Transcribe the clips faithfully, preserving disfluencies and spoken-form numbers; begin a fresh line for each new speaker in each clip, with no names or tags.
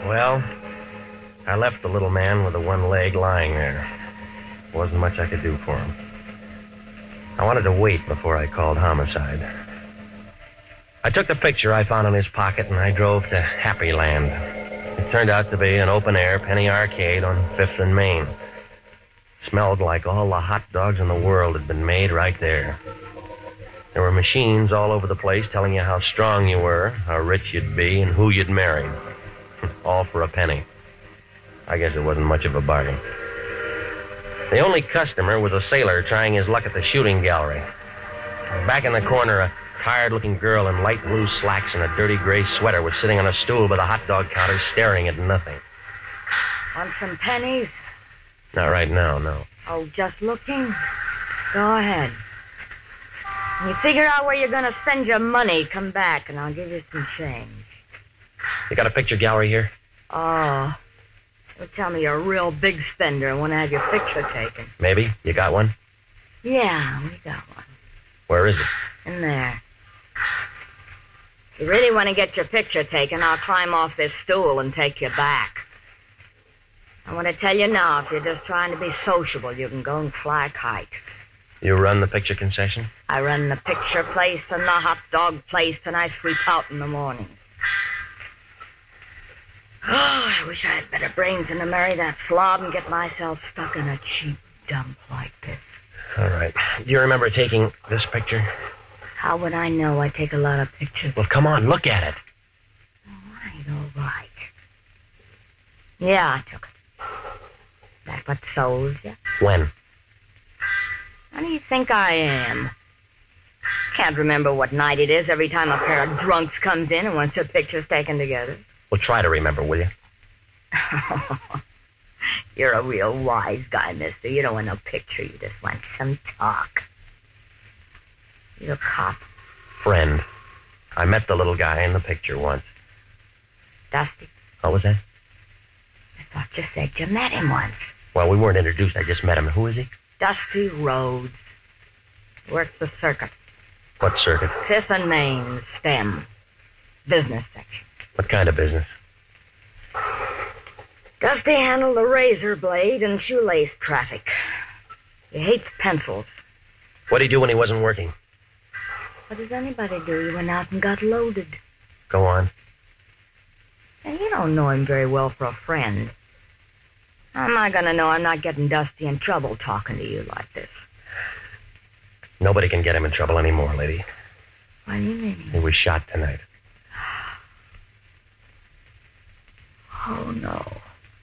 Well, I left the little man with the one leg lying there. Wasn't much I could do for him. I wanted to wait before I called homicide. I took the picture I found in his pocket and I drove to Happy Land. It turned out to be an open-air penny arcade on Fifth and Main. Smelled like all the hot dogs in the world had been made right there. There were machines all over the place telling you how strong you were, how rich you'd be, and who you'd marry. All for a penny. I guess it wasn't much of a bargain. The only customer was a sailor trying his luck at the shooting gallery. Back in the corner, a tired-looking girl in light blue slacks and a dirty gray sweater was sitting on a stool by the hot dog counter staring at nothing.
Want some pennies?
Not right now, no.
Oh, just looking? Go ahead. When you figure out where you're going to spend your money, come back and I'll give you some change.
You got a picture gallery here?
Oh. Well, tell me you're a real big spender and want to have your picture taken.
Maybe. You got one?
Yeah, we got one.
Where is it?
In there. If you really want to get your picture taken, I'll climb off this stool and take you back. I want to tell you now, if you're just trying to be sociable, you can go and fly a kite.
You run the picture concession?
I run the picture place and the hot dog place, and I sweep out in the mornings. Oh, I wish I had better brains than to marry that slob and get myself stuck in a cheap dump like this.
All right. Do you remember taking this picture?
How would I know? I take a lot of pictures.
Well, come on, look at it.
All right, all right. Yeah, I took it. That what sold you?
When?
How do you think I am? Can't remember what night it is every time a pair of drunks comes in and wants their pictures taken together.
Well, try to remember, will you?
You're a real wise guy, mister. You don't want no picture. You just want some talk. You a cop?
Friend. I met the little guy in the picture once.
Dusty?
What was that?
I thought you said you met him once.
Well, we weren't introduced. I just met him. Who is he?
Dusty Rhodes. Works the circuit.
What circuit?
Fifth and Main, STEM. Business section.
What kind of business?
Dusty handled the razor blade and shoelace traffic. He hates pencils.
What'd he do when he wasn't working?
What does anybody do? He went out and got loaded.
Go on.
And you don't know him very well for a friend. How am I going to know I'm not getting Dusty in trouble talking to you like this?
Nobody can get him in trouble anymore, lady.
What do you mean?
He was shot tonight.
Oh, no.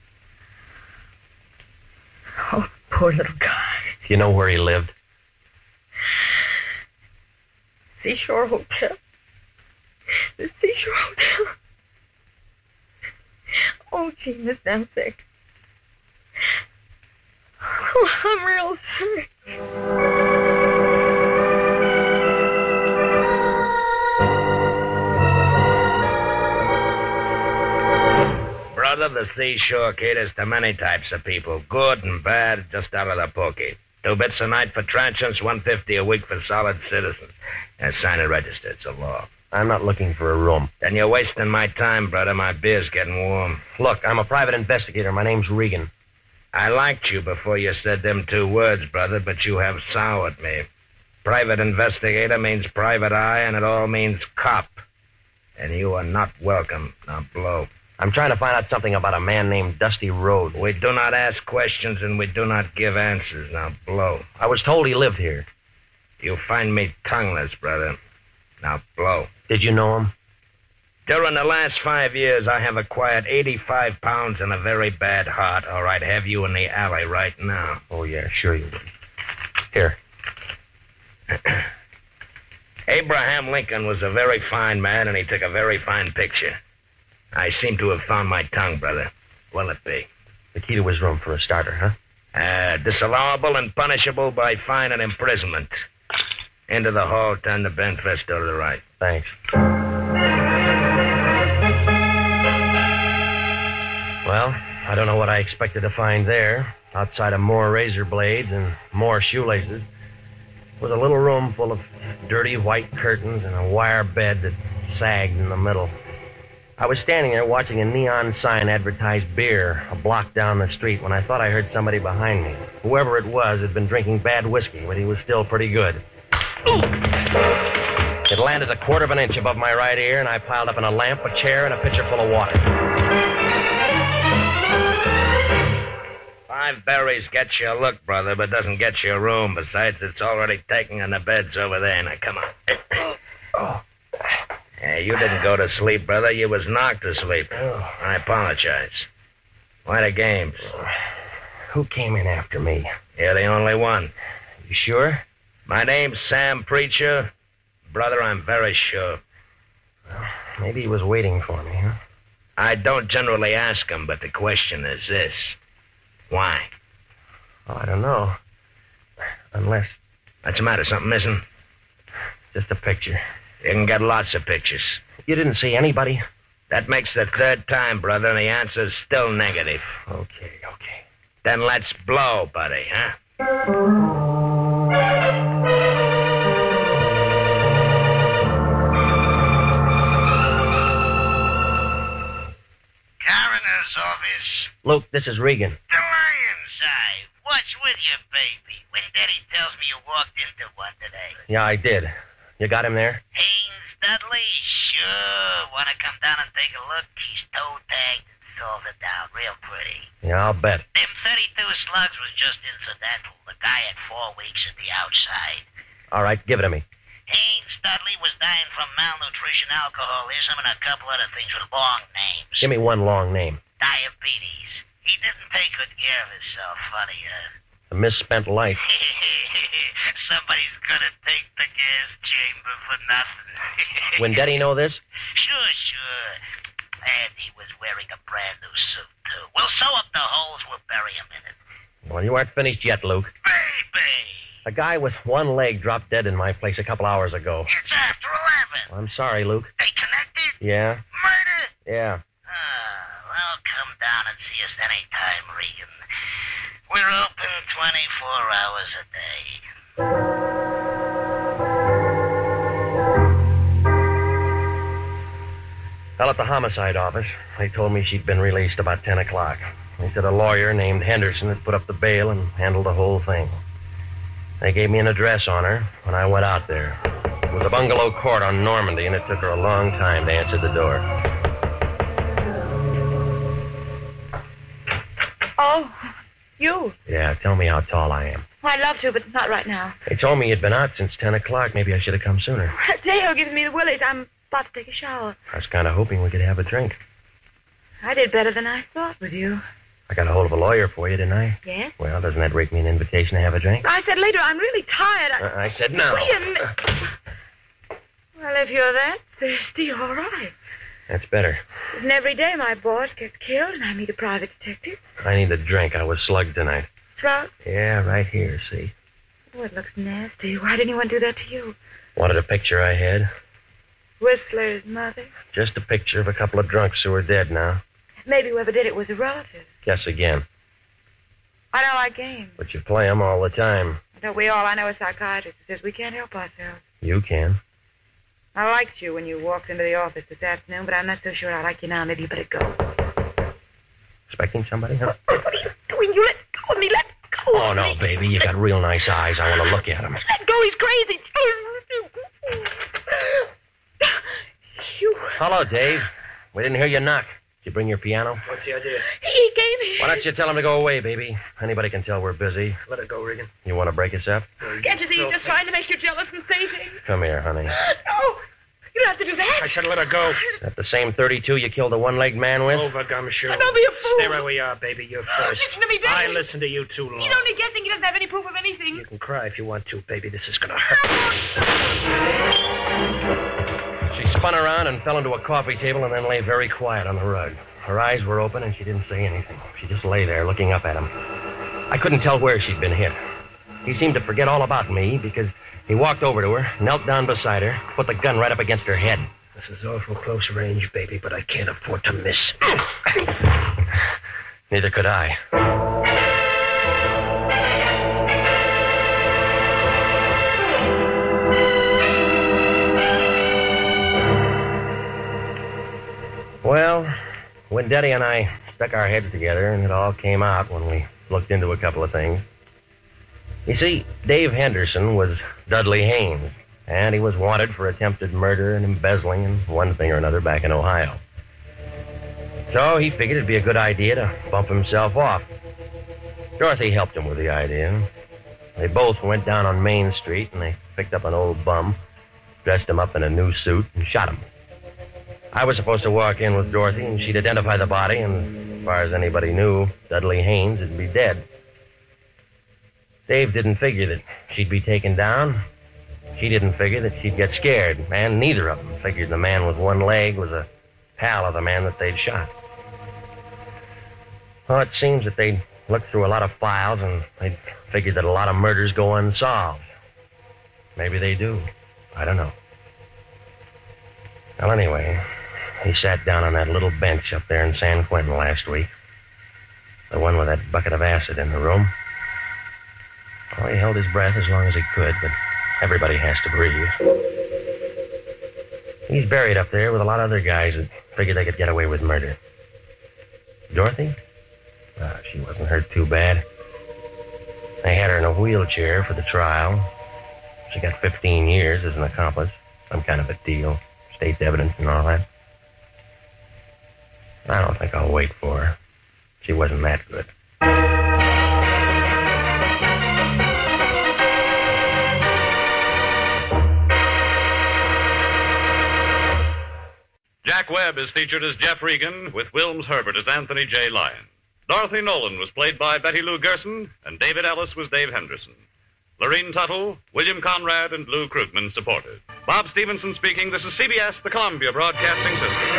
Oh, poor little guy.
Do you know where he lived?
Seashore Hotel. The Seashore Hotel. Oh, gee, Miss I'm sick. Oh, I'm real sick.
Brother, the seashore caters to many types of people, good and bad, just out of the pokey. Two bits a night for transients, one fifty a week for solid citizens. And sign and register, it's a law.
I'm not looking for a room.
Then you're wasting my time, brother. My beer's getting warm.
Look, I'm a private investigator. My name's Regan.
I liked you before you said them two words, brother, but you have soured me. Private investigator means private eye, and it all means cop. And you are not welcome. Now blow.
I'm trying to find out something about a man named Dusty Rhodes.
We do not ask questions, and we do not give answers. Now blow.
I was told he lived here.
You find me tongueless, brother. Now blow.
Did you know him?
During the last five years, I have acquired eighty-five pounds and a very bad heart, or I'd have you in the alley right now.
Oh, yeah, sure you would. Here.
Abraham Lincoln was a very fine man, and he took a very fine picture. I seem to have found my tongue, brother. What'll it be?
The key to his room for a starter, huh?
Uh, disallowable and punishable by fine and imprisonment. Into the hall, turn the Benfest door to the right.
Thanks. Well, I don't know what I expected to find there. Outside of more razor blades and more shoelaces was a little room full of dirty white curtains and a wire bed that sagged in the middle. I was standing there watching a neon sign advertise beer a block down the street when I thought I heard somebody behind me. Whoever it was had been drinking bad whiskey, but he was still pretty good. It landed a quarter of an inch above my right ear, and I piled up in a lamp, a chair, and a pitcher full of water.
Five berries gets you a look, brother, but doesn't get you a room. Besides, it's already taken and the bed's over there. Now, come on.
Oh.
Yeah, you didn't go to sleep, brother. You was knocked to sleep.
Oh.
I apologize. Why the games?
Who came in after me?
You're the only one.
You sure?
My name's Sam Preacher. Brother, I'm very sure.
Well, maybe he was waiting for me, huh?
I don't generally ask him, but the question is this. Why?
Oh, I don't know. Unless...
What's the matter? Something missing?
Just a picture.
You can get lots of pictures.
You didn't see anybody?
That makes the third time, brother, and the answer's still negative.
Okay, okay.
Then let's blow, buddy, huh?
Coroner's office.
Luke, this is Regan.
The lion's eye. What's with you, baby? When Daddy tells me you walked into one today.
Yeah, I did. You got him there?
Haynes Dudley? Sure. Want to come down and take a look? He's toe-tagged and salted down real pretty.
Yeah, I'll bet.
Them thirty-two slugs was just incidental. The guy had four weeks at the outside.
All right, give it to me.
Haynes Dudley was dying from malnutrition, alcoholism, and a couple other things with long names.
Give me one long name.
Diabetes. He didn't take good care of himself. Funny, huh?
A misspent life.
Somebody's gonna take the gas chamber for nothing.
When Daddy know this?
Sure, sure. And he was wearing a brand new suit, too. We'll sew up the holes. We'll bury him in it.
Well, you aren't finished yet, Luke.
Baby!
A guy with one leg dropped dead in my place a couple hours ago.
It's after eleven.
Well, I'm sorry, Luke.
They connected?
Yeah?
Murder?
Yeah.
Ah, well, come down and see us anytime, Regan. We're open twenty-four hours a day.
Fell at the homicide office. They told me she'd been released about ten o'clock. They said a lawyer named Henderson had put up the bail and handled the whole thing. They gave me an address on her when I went out there. It was a bungalow court on Normandy, and it took her a long time to answer the door.
Oh, you.
Yeah, tell me how tall I am.
Well, I'd love to, but not right now.
They told me you'd been out since ten o'clock. Maybe I should have come sooner.
Dale gives me the willies. I'm about to take a shower.
I was kind of hoping we could have a drink.
I did better than I thought with you.
I got a hold of a lawyer for you, didn't I?
Yes?
Well, doesn't that rake me an invitation to have a drink?
I said later, I'm really tired. I...
Uh, I said no.
Wait a minute. Well, if you're that thirsty, all right.
That's better.
Isn't every day my boss gets killed and I meet a private detective?
I need a drink. I was slugged tonight.
Throat?
Yeah, right here, see?
Oh, it looks nasty. Why didn't anyone do that to you?
Wanted a picture I had?
Whistler's mother?
Just a picture of a couple of drunks who are dead now.
Maybe whoever did it was a relative.
Guess again.
I don't like games.
But you play 'em all the time.
Don't we all? I know a psychiatrist who says we can't help ourselves.
You can.
I liked you when you walked into the office this afternoon, but I'm not so sure I like you now. Maybe you better go.
Expecting somebody, huh?
What are you doing? You let go of me. Let go
Oh,
of
no,
me.
baby. You got real nice eyes. I want to look at them.
Let go. He's crazy. You.
Hello, Dave. We didn't hear you knock. Did you bring your piano?
What's the idea?
He gave me.
Why don't you tell him to go away, baby? Anybody can tell we're busy.
Let it go, Regan.
You want to break us up?
Can't you see he's just trying to make you jealous and say things?
Come here, honey.
No. You don't have to do that.
I said let her go.
Is that the same thirty-two you killed the one-legged man with?
Over, Gumshoe.
Don't be a fool.
Stay where we are, baby. You're first.
Listen to me, Daddy.
I listened to you too long.
He's only guessing. He doesn't have any proof of anything.
You can cry if you want to, baby. This is going to hurt.
She spun around and fell into a coffee table and then lay very quiet on the rug. Her eyes were open and she didn't say anything. She just lay there looking up at him. I couldn't tell where she'd been hit. He seemed to forget all about me because he walked over to her, knelt down beside her, put the gun right up against her head.
This is awful close range, baby, but I can't afford to miss.
Neither could I. when Daddy and I stuck our heads together, and it all came out when we looked into a couple of things. You see, Dave Henderson was Dudley Haynes, and he was wanted for attempted murder and embezzling and one thing or another back in Ohio. So he figured it'd be a good idea to bump himself off. Dorothy helped him with the idea. They both went down on Main Street, and they picked up an old bum, dressed him up in a new suit, and shot him. I was supposed to walk in with Dorothy, and she'd identify the body, and as far as anybody knew, Dudley Haynes would be dead. Dave didn't figure that she'd be taken down. She didn't figure that she'd get scared, and neither of them figured the man with one leg was a pal of the man that they'd shot. Well, it seems that they'd looked through a lot of files, and they'd figured that a lot of murders go unsolved. Maybe they do. I don't know. Well, anyway, he sat down on that little bench up there in San Quentin last week. The one with that bucket of acid in the room. Well, he held his breath as long as he could, but everybody has to breathe. He's buried up there with a lot of other guys that figured they could get away with murder. Dorothy? Uh, she wasn't hurt too bad. They had her in a wheelchair for the trial. She got fifteen years as an accomplice. Some kind of a deal. State's evidence and all that. I don't think I'll wait for her. She wasn't that good.
Jack Webb is featured as Jeff Regan, with Wilms Herbert as Anthony J. Lyon. Dorothy Nolan was played by Betty Lou Gerson, and David Ellis was Dave Henderson. Lorene Tuttle, William Conrad, and Lou Krugman supported. Bob Stevenson speaking. This is C B S, the Columbia Broadcasting System.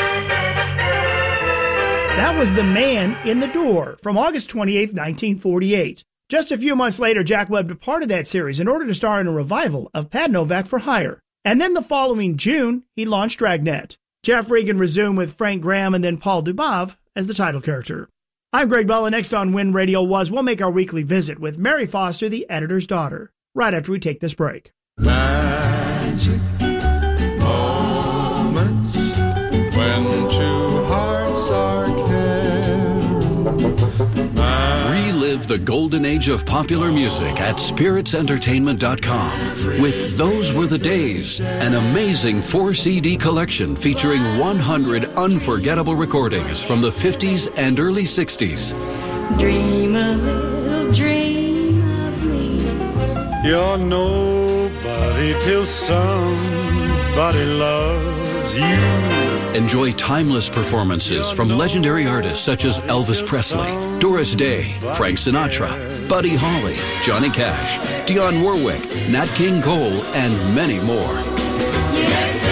That was The Man in the Door from August twenty-eighth, nineteen forty-eight. Just a few months later, Jack Webb departed that series in order to star in a revival of Pat Novak for Hire. And then the following June, he launched Dragnet. Jeff Regan resumed with Frank Graham and then Paul Dubov as the title character. I'm Greg Bella. Next on Win Radio Was, we'll make our weekly visit with Mary Foster, the editor's daughter, right after we take this break.
Magic moments when two hearts are caring.
Relive the golden age of popular music at spirits entertainment dot com with Those Were the Days, an amazing four C D collection featuring one hundred unforgettable recordings from the fifties and early sixties.
Dream a little dream of me.
You're nobody till somebody loves you.
Enjoy timeless performances from legendary artists such as Elvis Presley, Doris Day, Frank Sinatra, Buddy Holly, Johnny Cash, Dionne Warwick, Nat King Cole, and many more.
Yes,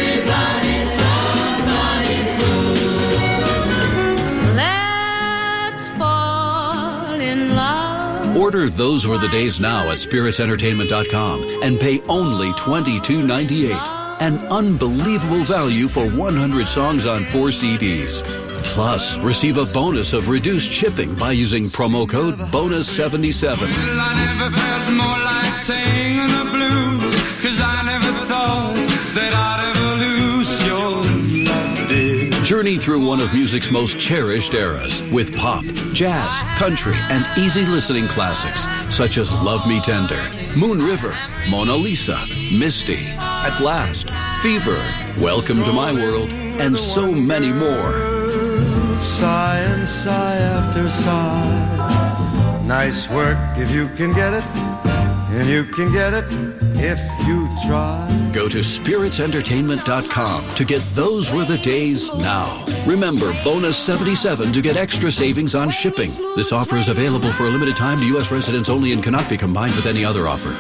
everybody's somebody's fool. Let's fall in love.
Order Those Were the Days now at spirits entertainment dot com and pay only twenty-two ninety-eight. An unbelievable value for one hundred songs on four C Ds. Plus, receive a bonus of reduced shipping by using promo code bonus seventy-seven.
Well, I never felt more like singing the blues, 'cause I never thought that I'd ever lose your love, dear.
Journey through one of music's most cherished eras with pop, jazz, country, and easy listening classics such as Love Me Tender, Moon River, Mona Lisa, Misty, At Last, Fever, Welcome to My World, and so many more.
Sigh and sigh after sigh. Nice work if you can get it, and you can get it if you try.
Go to spirits entertainment dot com to get Those Were the Days now. Remember, bonus seventy-seven to get extra savings on shipping. This offer is available for a limited time to U S residents only and cannot be combined with any other offer.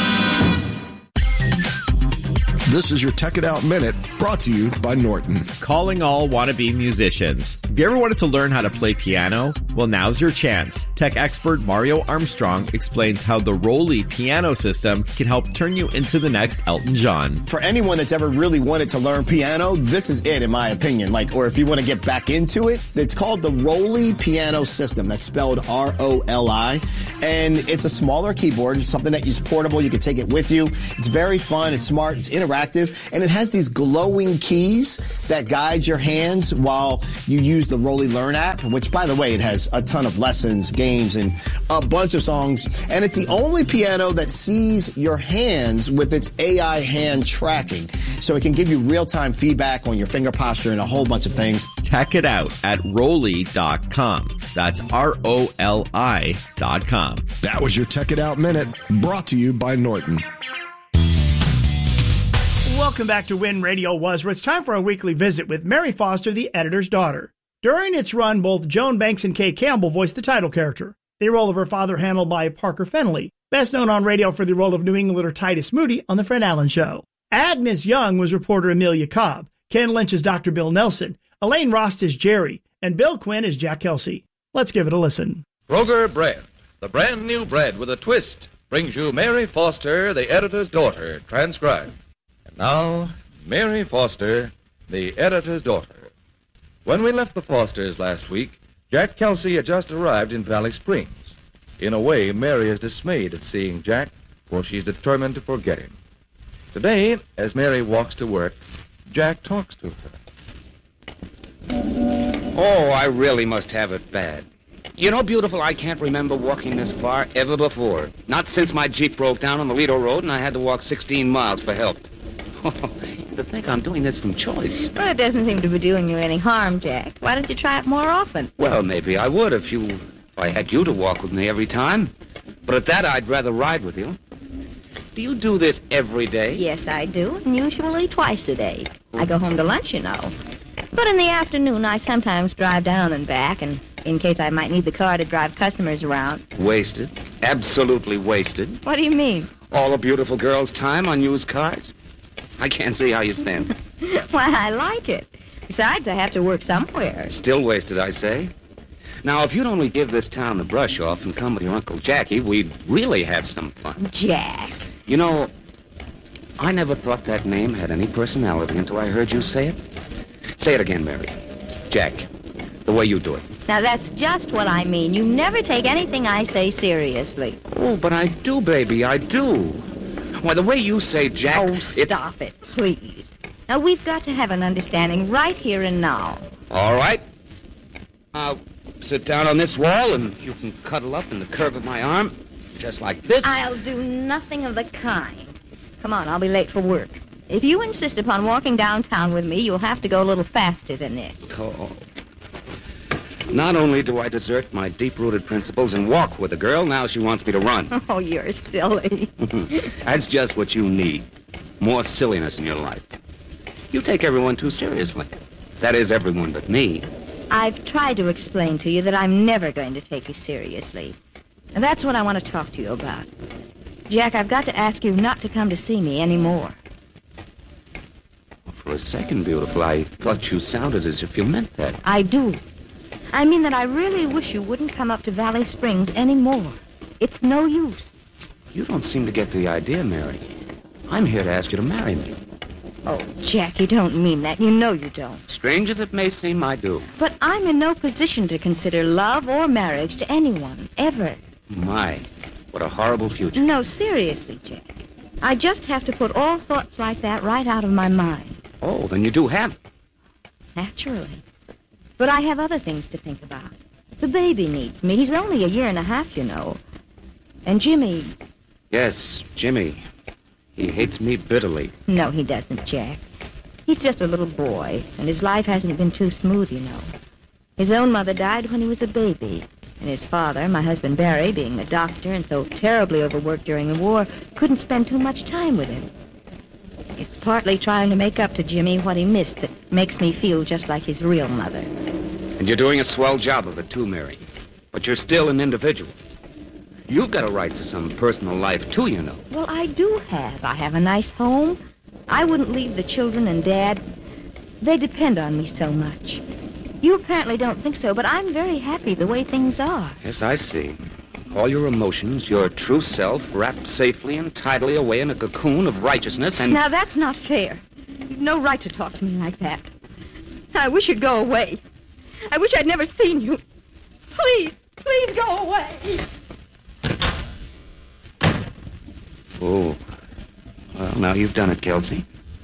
This is your Tech It Out Minute, brought to you by Norton.
Calling all wannabe musicians. Have you ever wanted to learn how to play piano? Well, now's your chance. Tech expert Mario Armstrong explains how the Rolly piano system can help turn you into the next Elton John.
For anyone that's ever really wanted to learn piano, this is it, in my opinion. Like, or if you want to get back into it, it's called the Rolly piano system. That's spelled R O L I. And it's a smaller keyboard. It's something that is portable. You can take it with you. It's very fun. It's smart. It's interactive. interactive, and it has these glowing keys that guide your hands while you use the Rolly Learn app, which, by the way, it has a ton of lessons, games, and a bunch of songs. And it's the only piano that sees your hands with its A I hand tracking. So it can give you real-time feedback on your finger posture and a whole bunch of things.
Check it out at rolly dot com. That's R O L I dot com.
That was your Tech It Out Minute, brought to you by Norton.
Welcome back to When Radio Was, where it's time for a weekly visit with Mary Foster, the editor's daughter. During its run, both Joan Banks and Kay Campbell voiced the title character, the role of her father handled by Parker Fennelly, best known on radio for the role of New Englander Titus Moody on The Fred Allen Show. Agnes Young was reporter Amelia Cobb, Ken Lynch as Doctor Bill Nelson, Elaine Rost as Jerry, and Bill Quinn as Jack Kelsey. Let's give it a listen.
Kroger Bread, the brand new bread with a twist, brings you Mary Foster, the editor's daughter, transcribed. And now, Mary Foster, the editor's daughter. When we left the Fosters last week, Jack Kelsey had just arrived in Valley Springs. In a way, Mary is dismayed at seeing Jack, for she's determined to forget him. Today, as Mary walks to work, Jack talks to her.
Oh, I really must have it bad. You know, beautiful, I can't remember walking this far ever before. Not since my Jeep broke down on the Lido Road and I had to walk sixteen miles for help. To think I'm doing this from choice.
Well, it doesn't seem to be doing you any harm, Jack. Why don't you try it more often?
Well, maybe I would if you... if I had you to walk with me every time. But at that, I'd rather ride with you. Do you do this every day?
Yes, I do, and usually twice a day. I go home to lunch, you know. But in the afternoon, I sometimes drive down and back, and in case I might need the car to drive customers around.
Wasted. Absolutely wasted.
What do you mean?
All a beautiful girl's time on used cars? I can't see how you stand.
Why, I like it. Besides, I have to work somewhere.
Still wasted, I say. Now, if you'd only give this town the brush off and come with your Uncle Jackie, we'd really have some fun.
Jack.
You know, I never thought that name had any personality until I heard you say it. Say it again, Mary. Jack. The way you do it.
Now, that's just what I mean. You never take anything I say seriously.
Oh, but I do, baby, I do. Why, the way you say Jack...
Oh, stop it, please. Now, we've got to have an understanding right here and now.
All right. I'll sit down on this wall, and you can cuddle up in the curve of my arm, just like this.
I'll do nothing of the kind. Come on, I'll be late for work. If you insist upon walking downtown with me, you'll have to go a little faster than this.
Oh. Not only do I desert my deep-rooted principles and walk with a girl, now she wants me to run.
Oh, you're silly.
That's just what you need. More silliness in your life. You take everyone too seriously. That is, everyone but me.
I've tried to explain to you that I'm never going to take you seriously. And that's what I want to talk to you about. Jack, I've got to ask you not to come to see me anymore.
For a second, beautiful, I thought you sounded as if you meant that.
I do. I mean that I really wish you wouldn't come up to Valley Springs anymore. It's no use.
You don't seem to get the idea, Mary. I'm here to ask you to marry me.
Oh, Jack, you don't mean that. You know you don't.
Strange as it may seem, I do.
But I'm in no position to consider love or marriage to anyone, ever.
My, what a horrible future.
No, seriously, Jack. I just have to put all thoughts like that right out of my mind.
Oh, then you do have it.
Naturally. But I have other things to think about. The baby needs me. He's only a year and a half, you know. And Jimmy...
Yes, Jimmy. He hates me bitterly.
No, he doesn't, Jack. He's just a little boy, and his life hasn't been too smooth, you know. His own mother died when he was a baby, and his father, my husband Barry, being a doctor and so terribly overworked during the war, couldn't spend too much time with him. It's partly trying to make up to Jimmy what he missed that makes me feel just like his real mother.
And you're doing a swell job of it, too, Mary. But you're still an individual. You've got a right to some personal life, too, you know.
Well, I do have. I have a nice home. I wouldn't leave the children and Dad. They depend on me so much. You apparently don't think so, but I'm very happy the way things are.
Yes, I see. All your emotions, your true self, wrapped safely and tidily away in a cocoon of righteousness and...
Now, that's not fair. You've no right to talk to me like that. I wish you'd go away. I wish I'd never seen you. Please, please go away.
Oh. Well, now you've done it, Kelsey.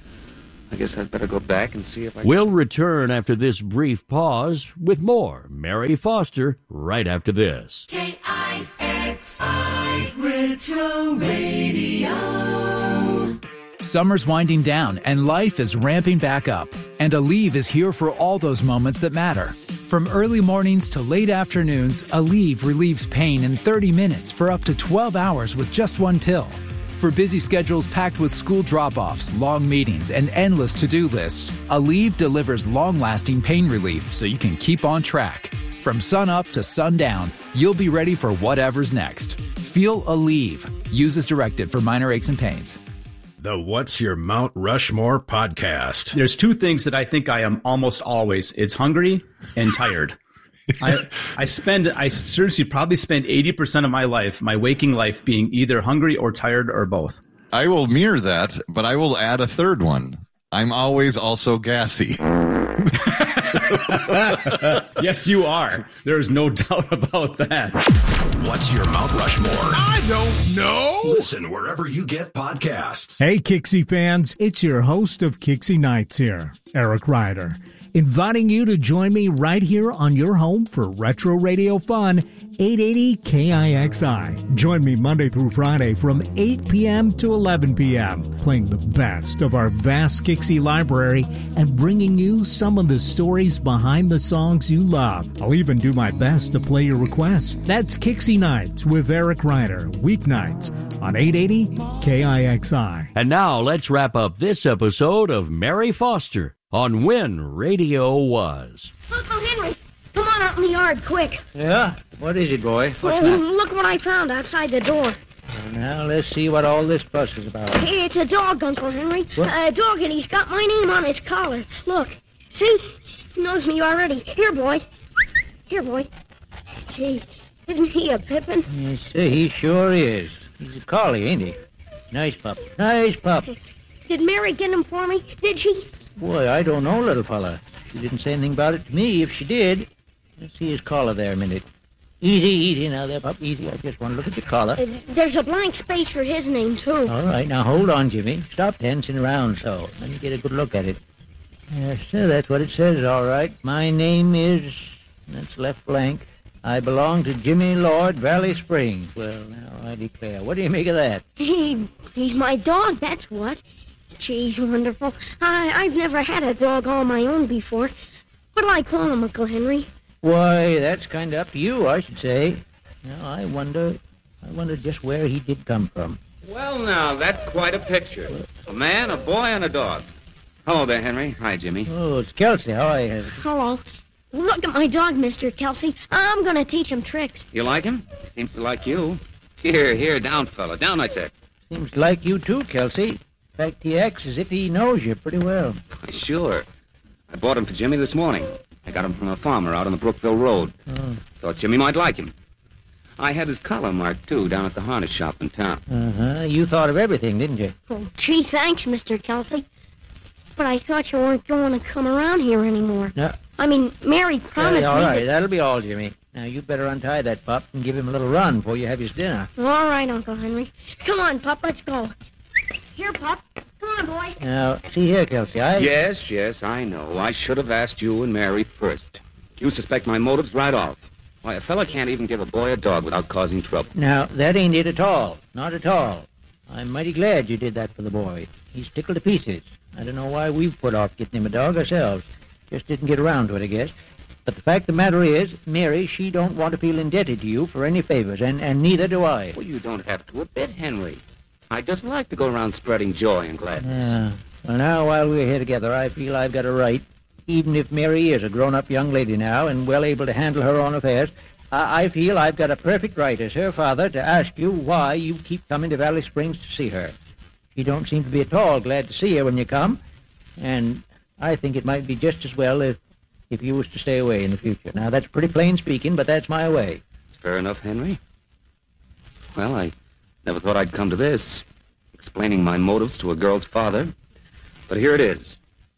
I guess I'd better go back and see if I...
We'll return after this brief pause with more Mary Foster right after this.
K I X I Retro Radio.
Summer's winding down and life is ramping back up. And Aleve is here for all those moments that matter. From early mornings to late afternoons, Aleve relieves pain in thirty minutes for up to twelve hours with just one pill. For busy schedules packed with school drop-offs, long meetings, and endless to-do lists, Aleve delivers long-lasting pain relief so you can keep on track. From sun up to sundown, you'll be ready for whatever's next. Feel Aleve. Use as directed for minor aches and pains.
The What's Your Mount Rushmore podcast.
There's two things that I think I am almost always. It's hungry and tired. I I spend, I seriously probably spend eighty percent of my life, my waking life, being either hungry or tired or both.
I will mirror that, but I will add a third one. I'm always also gassy.
Yes, you are. There's no doubt about that.
What's your Mount Rushmore?
I don't know.
Listen wherever you get podcasts.
Hey, Kixie fans. It's your host of Kixie Nights here, Eric Ryder, inviting you to join me right here on your home for Retro Radio Fun, eight eighty K I X I. Join me Monday through Friday from eight p.m. to eleven p.m., playing the best of our vast Kixie library and bringing you some of the stories behind the songs you love. I'll even do my best to play your requests. That's Kixie Nights with Eric Ryder, weeknights on eight eighty K I X I.
And now let's wrap up this episode of Mary Foster on When Radio Was.
Uncle Henry, come on out in the yard, quick.
Yeah? What is it, boy? What's
Oh,
that?
look what I found outside the door.
Well, now, let's see what all this fuss is about.
It's a dog, Uncle Henry.
What?
A dog, and he's got my name on his collar. Look. See? He knows me already. Here, boy. Here, boy. Gee, isn't he a pippin?
You see, he sure is. He's a collie, ain't he? Nice pup. Nice pup.
Did Mary get him for me? Did she?
Boy, I don't know, little fella. She didn't say anything about it to me. If she did, let's see his collar there a minute. Easy, easy now there, pup. Easy. I just want to look at your collar.
Uh, there's a blank space for his name, too.
All right, now hold on, Jimmy. Stop tensing around so. Let me get a good look at it. Yes, sir, that's what it says, all right. My name is... That's left blank. I belong to Jimmy Lord, Valley Springs. Well, now, I declare. What do you make of that?
He, he's my dog, that's what. Geez, wonderful. I, I've never had a dog all my own before. What'll I call him, Uncle Henry?
Why, that's kind of up to you, I should say. Now, I wonder... I wonder just where he did come from.
Well, now, that's quite a picture. A man, a boy, and a dog. Hello there, Henry. Hi, Jimmy.
Oh, it's Kelsey. How are you?
Hello. Look at my dog, Mister Kelsey. I'm going to teach him tricks.
You like him? Seems to like you. Here, here, down, fella. Down, I said.
Seems to like you, too, Kelsey. In fact, he acts as if he knows you pretty well.
Sure. I bought him for Jimmy this morning. I got him from a farmer out on the Brookville Road.
Oh.
Thought Jimmy might like him. I had his collar marked, too, down at the harness shop in town.
Uh-huh. You thought of everything, didn't you?
Oh, gee, thanks, Mister Kelsey. But I thought you weren't going to come around here anymore.
No.
I mean, Mary promised
all
me...
right,
that-
that'll be all, Jimmy. Now, you better untie that pup and give him a little run before you have his dinner.
All right, Uncle Henry. Come on, Pup, let's go. Here, Pup. Come on, boy.
Now, see here, Kelsey, I...
Yes, yes, I know. I should have asked you and Mary first. You suspect my motives right off. Why, a fella can't even give a boy a dog without causing trouble.
Now, that ain't it at all. Not at all. I'm mighty glad you did that for the boy. He's tickled to pieces. I don't know why we've put off getting him a dog ourselves. Just didn't get around to it, I guess. But the fact of the matter is, Mary, she don't want to feel indebted to you for any favors, and, and neither do I.
Well, you don't have to a bit, Henry. I just like to go around spreading joy and gladness.
Yeah. Well, now, while we're here together, I feel I've got a right, even if Mary is a grown-up young lady now and well able to handle her own affairs, I, I feel I've got a perfect right as her father to ask you why you keep coming to Valley Springs to see her. She don't seem to be at all glad to see you when you come, and I think it might be just as well if if you was to stay away in the future. Now, that's pretty plain speaking, but that's my way.
It's fair enough, Henry. Well, I never thought I'd come to this, explaining my motives to a girl's father. But here it is.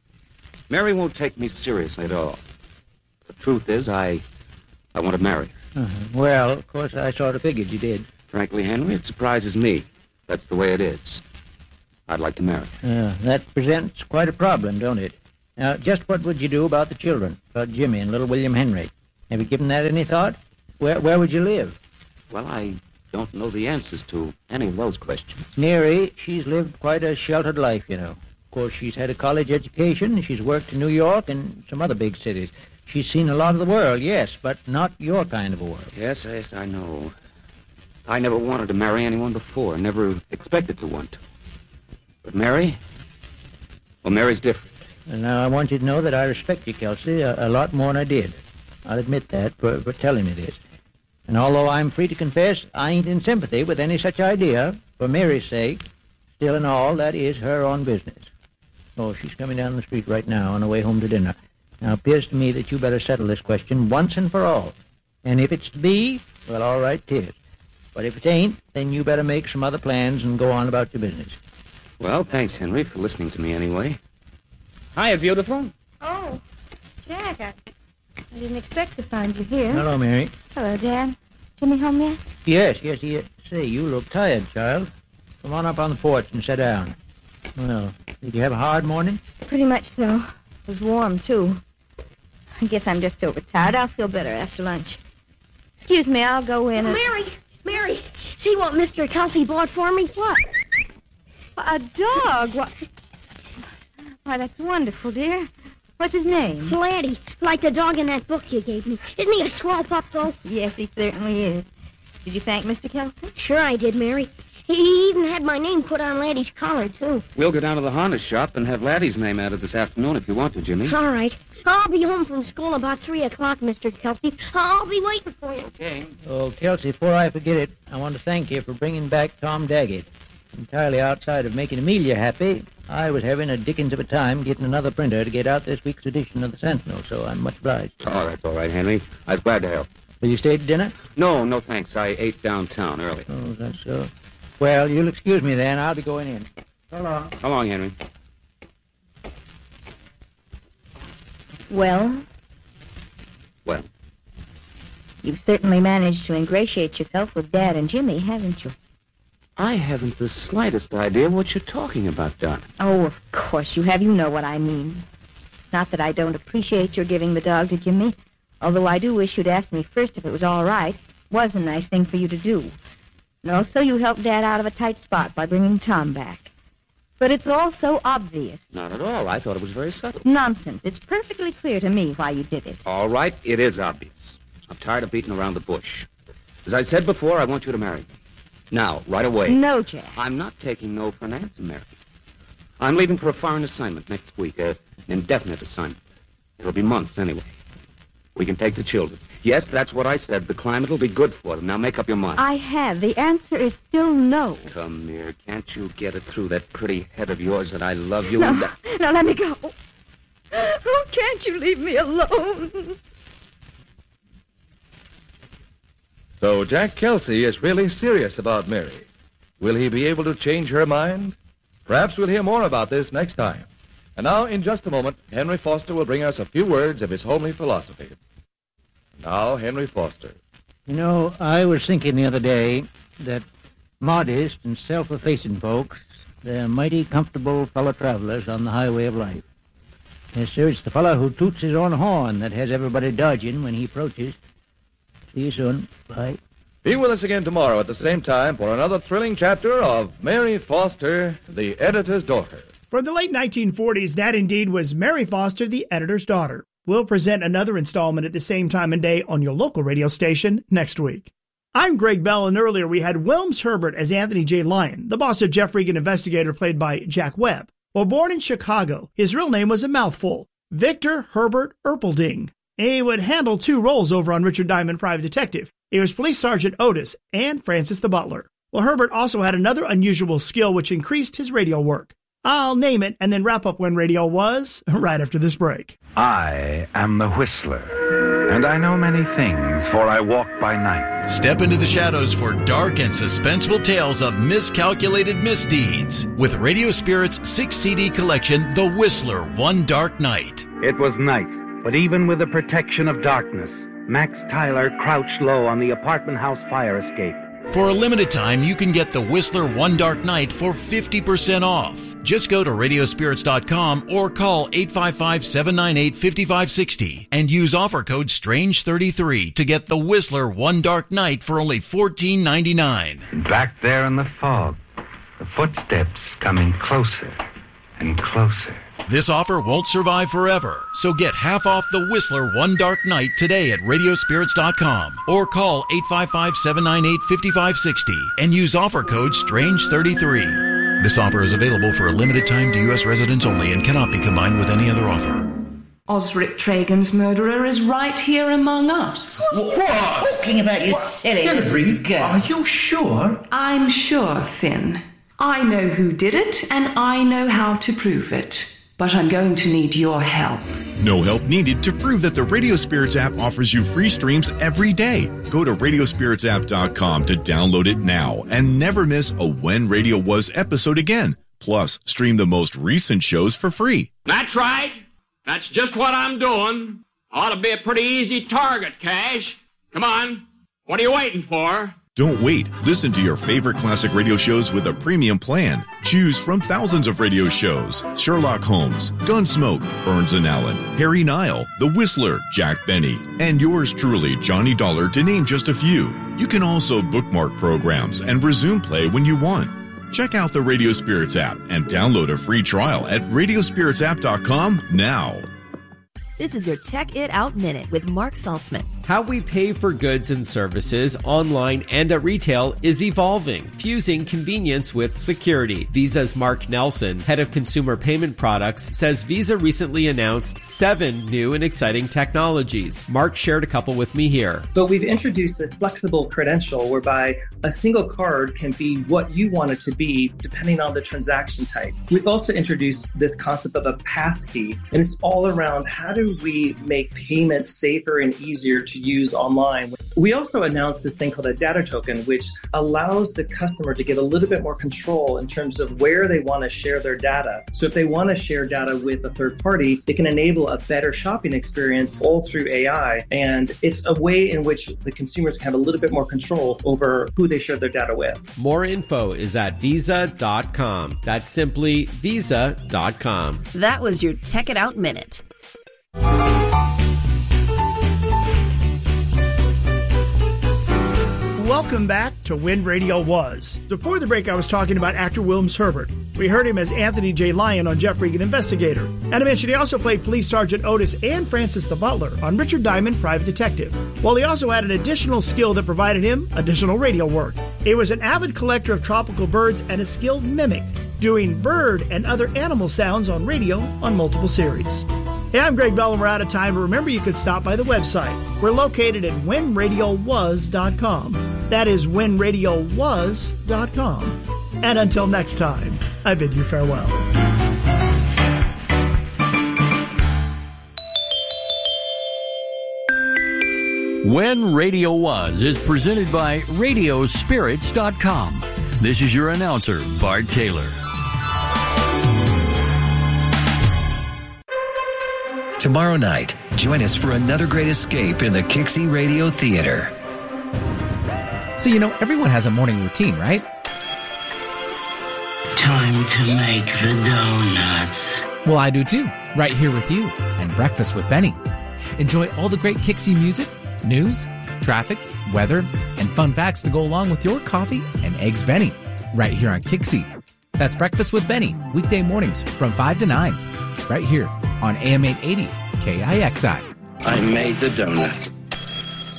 Mary won't take me seriously at all. The truth is, I I want to marry her.
Uh-huh. Well, of course, I sort of figured you did.
Frankly, Henry, it surprises me. That's the way it is. I'd like to marry.
Uh, that presents quite a problem, don't it? Now, just what would you do about the children, about Jimmy and little William Henry? Have you given that any thought? Where where would you live?
Well, I don't know the answers to any of those questions.
Mary, she's lived quite a sheltered life, you know. Of course, she's had a college education. She's worked in New York and some other big cities. She's seen a lot of the world, yes, but not your kind of a world.
Yes, yes, I know. I never wanted to marry anyone before. Never expected to want to. But Mary? Well, Mary's different.
And now I want you to know that I respect you, Kelsey, a, a lot more than I did. I'll admit that for, for telling me this. And although I'm free to confess I ain't in sympathy with any such idea, for Mary's sake, still in all, that is her own business. Oh, she's coming down the street right now on her way home to dinner. Now, it appears to me that you better settle this question once and for all. And if it's to be, well, all right, 'tis. But if it ain't, then you better make some other plans and go on about your business.
Well, thanks, Henry, for listening to me anyway. Hiya, beautiful.
Oh, Jack, I, I didn't expect to find you here.
Hello, Mary.
Hello, Dad. Jimmy home yet?
Yes, yes, he is. Say, you look tired, child. Come on up on the porch and sit down. Well, did you have a hard morning?
Pretty much so. It was warm, too. I guess I'm just overtired. I'll feel better after lunch. Excuse me, I'll go in and...
Mary, Mary, see what Mister Kelsey bought for me?
What? A dog? What? Why, that's wonderful, dear. What's his name?
Laddie, like the dog in that book you gave me. Isn't he a swell pup, though?
Yes, he certainly is. Did you thank Mister Kelsey?
Sure I did, Mary. He even had my name put on Laddie's collar, too.
We'll go down to the harness shop and have Laddie's name added this afternoon if you want to, Jimmy.
All right. I'll be home from school about three o'clock, Mister Kelsey. I'll be waiting for you.
Okay.
Oh, Kelsey, before I forget it, I want to thank you for bringing back Tom Daggett. Entirely outside of making Amelia happy, I was having a dickens of a time getting another printer to get out this week's edition of the Sentinel, so I'm much obliged.
Oh, that's all right, Henry. I was glad to help.
Will you stay to dinner?
No, no thanks. I ate downtown early.
Oh, that's so. Well, you'll excuse me then. I'll be going in. So long.
So long, Henry.
Well?
Well?
You've certainly managed to ingratiate yourself with Dad and Jimmy, haven't you?
I haven't the slightest idea what you're talking about, Donna.
Oh, of course you have. You know what I mean. Not that I don't appreciate your giving the dog to Jimmy, although I do wish you'd asked me first if it was all right. It was a nice thing for you to do. And also you helped Dad out of a tight spot by bringing Tom back. But it's all so obvious.
Not at all. I thought it was very subtle.
Nonsense. It's perfectly clear to me why you did it.
All right, it is obvious. I'm tired of beating around the bush. As I said before, I want you to marry me. Now, right away.
No, Jack.
I'm not taking no for an answer, Mary. I'm leaving for a foreign assignment next week, uh, an indefinite assignment. It'll be months anyway. We can take the children. Yes, that's what I said. The climate will be good for them. Now make up your mind.
I have. The answer is still no.
Come here. Can't you get it through that pretty head of yours that I love you?
No,
and that...
now let me go. Oh, can't you leave me alone?
So Jack Kelsey is really serious about Mary. Will he be able to change her mind? Perhaps we'll hear more about this next time. And now, in just a moment, Henry Foster will bring us a few words of his homely philosophy. Now, Henry Foster.
You know, I was thinking the other day that modest and self-effacing folks, they're mighty comfortable fellow travelers on the highway of life. Yes, sir, it's the fellow who toots his own horn that has everybody dodging when he approaches. See you soon. Bye.
Be with us again tomorrow at the same time for another thrilling chapter of Mary Foster, the Editor's Daughter.
From the late nineteen forties, that indeed was Mary Foster, the Editor's Daughter. We'll present another installment at the same time and day on your local radio station next week. I'm Greg Bell, and earlier we had Wilms Herbert as Anthony J. Lyon, the boss of Jeff Regan investigator played by Jack Webb. While born in Chicago, his real name was a mouthful, Victor Herbert Erpelding. He would handle two roles over on Richard Diamond Private Detective. He was Police Sergeant Otis and Francis the Butler. Well, Herbert also had another unusual skill which increased his radio work. I'll name it and then wrap up when radio was right after this break.
I am the Whistler, and I know many things, for I walk by night.
Step into the shadows for dark and suspenseful tales of miscalculated misdeeds with Radio Spirit's six C D collection, The Whistler, One Dark Night.
It was night, but even with the protection of darkness, Max Tyler crouched low on the apartment house fire escape.
For a limited time, you can get the Whistler One Dark Night for fifty percent off. Just go to radio spirits dot com or call eight five five, seven nine eight, five five six zero and use offer code strange thirty-three to get the Whistler One Dark Night for only fourteen ninety-nine.
Back there in the fog, the footsteps coming closer and closer.
This offer won't survive forever, so get half off the Whistler One Dark Night today at radio spirits dot com or call eight five five, seven nine eight, five five six zero and use offer code strange thirty-three. This offer is available for a limited time to U S residents only and cannot be combined with any other offer.
Osric Tragan's murderer is right here among us.
What? Talking about you silly little girl. Are you sure?
I'm sure, Finn. I know who did it, and I know how to prove it. But I'm going to need your help.
No help needed to prove that the Radio Spirits app offers you free streams every day. Go to radio spirits app dot com to download it now and never miss a When Radio Was episode again. Plus, stream the most recent shows for free.
That's right. That's just what I'm doing. Ought to be a pretty easy target, Cash. Come on. What are you waiting for?
Don't wait. Listen to your favorite classic radio shows with a premium plan. Choose from thousands of radio shows: Sherlock Holmes, Gunsmoke, Burns and Allen, Harry Nile, The Whistler, Jack Benny, and yours truly, Johnny Dollar, to name just a few. You can also bookmark programs and resume play when you want. Check out the Radio Spirits app and download a free trial at radio spirits app dot com now.
This is your Tech It Out Minute with Mark Saltzman.
How we pay for goods and services online and at retail is evolving, fusing convenience with security. Visa's Mark Nelson, head of consumer payment products, says Visa recently announced seven new and exciting technologies. Mark shared a couple with me here.
But we've introduced a flexible credential whereby a single card can be what you want it to be depending on the transaction type. We've also introduced this concept of a passkey, and it's all around how do we make payments safer and easier to use online. We also announced this thing called a data token, which allows the customer to get a little bit more control in terms of where they want to share their data. So if they want to share data with a third party, it can enable a better shopping experience all through A I. And it's a way in which the consumers can have a little bit more control over who they share their data with.
More info is at visa dot com. That's simply visa dot com.
That was your Tech It Out Minute.
Welcome back to When Radio Was. Before the break, I was talking about actor Wilms Herbert. We heard him as Anthony J. Lyon on Jeff Regan Investigator. And I mentioned he also played Police Sergeant Otis and Francis the Butler on Richard Diamond, Private Detective. Well, he also had an additional skill that provided him additional radio work. He was an avid collector of tropical birds and a skilled mimic, doing bird and other animal sounds on radio on multiple series. Hey, I'm Greg Bell, and we're out of time. But remember, you could stop by the website. We're located at when radio was dot com. That is when radio was dot com. And until next time, I bid you farewell.
When Radio Was is presented by radio spirits dot com. This is your announcer, Bart Taylor.
Tomorrow night, join us for another great escape in the Kixie Radio Theater.
So, you know, everyone has a morning routine, right?
Time to make the donuts.
Well, I do too, right here with you, and Breakfast with Benny. Enjoy all the great Kixie music, news, traffic, weather, and fun facts to go along with your coffee and Eggs Benny, right here on Kixie. That's Breakfast with Benny, weekday mornings from five to nine, right here on A M eight eighty K I X I.
I made the donuts.